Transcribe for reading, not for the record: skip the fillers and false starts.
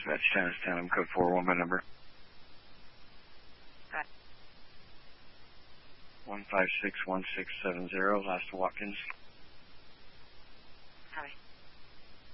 That's Chinatown, code 401, my number. Right. 1561670, last Watkins. Hi.